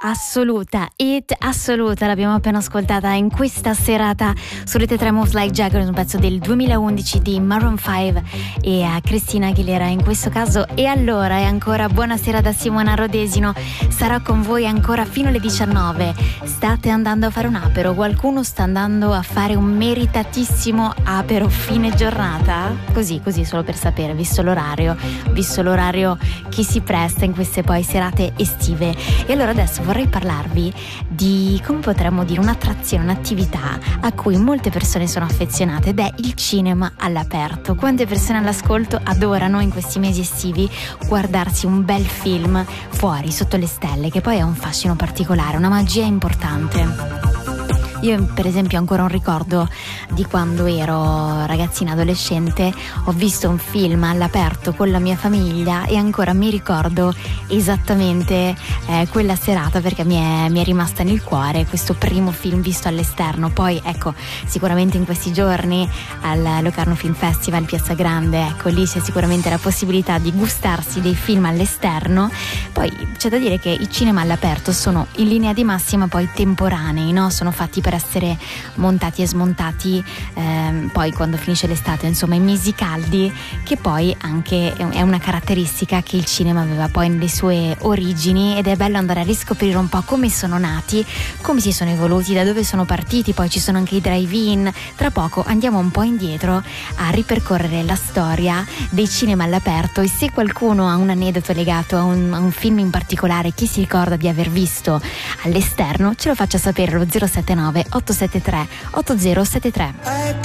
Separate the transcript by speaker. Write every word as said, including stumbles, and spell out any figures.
Speaker 1: assoluta, hit assoluta, l'abbiamo appena ascoltata in questa serata su Rete tre. Moves Like Jagger, un pezzo del duemilaundici di Maroon cinque e a Christina Aguilera in questo caso. E allora, e ancora buonasera da Simona Rodesino, sarò con voi ancora fino alle diciannove. State andando a fare un apero? Qualcuno sta andando a fare un meritatissimo apero fine giornata? Così, così solo per sapere, visto l'orario, visto l'orario che si presta in queste poi serate estive. E allora adesso vorrei parlarvi di, come potremmo dire, un'attrazione, un'attività a cui molte persone sono affezionate, ed è il cinema all'aperto. Quante persone all'ascolto adorano in questi mesi estivi guardarsi un bel film fuori sotto le stelle, che poi ha un fascino particolare, una magia importante. Io per esempio ho ancora un ricordo di quando ero ragazzina adolescente, ho visto un film all'aperto con la mia famiglia e ancora mi ricordo esattamente eh, quella serata, perché mi è, mi è rimasta nel cuore questo primo film visto all'esterno. Poi ecco, sicuramente in questi giorni al Locarno Film Festival Piazza Grande, ecco lì c'è sicuramente la possibilità di gustarsi dei film all'esterno. Poi c'è da dire che i cinema all'aperto sono in linea di massima poi temporanei, no? Sono fatti per essere montati e smontati ehm, poi quando finisce l'estate, insomma i mesi caldi, che poi anche è una caratteristica che il cinema aveva poi nelle sue origini, ed è bello andare a riscoprire un po' come sono nati, come si sono evoluti, da dove sono partiti. Poi ci sono anche i drive-in. Tra poco andiamo un po' indietro a ripercorrere la storia dei cinema all'aperto, e se qualcuno ha un aneddoto legato a un, a un film in particolare che si ricorda di aver visto all'esterno, ce lo faccia sapere allo zero sette nove otto sette tre otto zero sette tre.